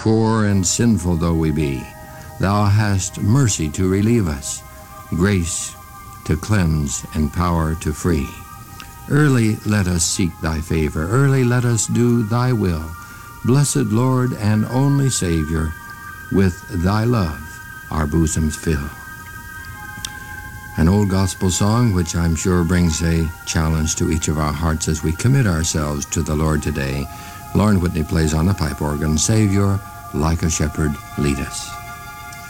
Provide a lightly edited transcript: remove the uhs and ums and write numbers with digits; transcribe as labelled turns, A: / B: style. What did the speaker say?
A: Poor and sinful though we be, thou hast mercy to relieve us, grace to cleanse and power to free. Early let us seek thy favor, early let us do thy will. Blessed Lord and only Savior, with thy love our bosoms fill. An old gospel song which I'm sure brings a challenge to each of our hearts as we commit ourselves to the Lord today. Lauren Whitney plays on the pipe organ. Savior, like a shepherd, lead us.